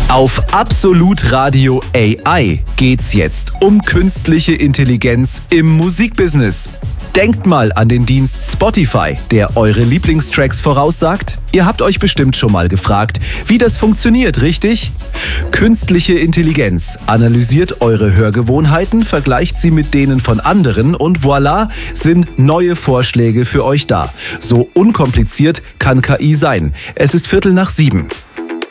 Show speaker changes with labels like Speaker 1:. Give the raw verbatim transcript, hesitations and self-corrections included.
Speaker 1: Auf Absolut Radio A I geht's jetzt um künstliche Intelligenz im Musikbusiness. Denkt mal an den Dienst Spotify, der eure Lieblingstracks voraussagt. Ihr habt euch bestimmt schon mal gefragt, wie das funktioniert, richtig? Künstliche Intelligenz analysiert eure Hörgewohnheiten, vergleicht sie mit denen von anderen und voilà, sind neue Vorschläge für euch da. So unkompliziert kann K I sein. Es ist Viertel nach sieben.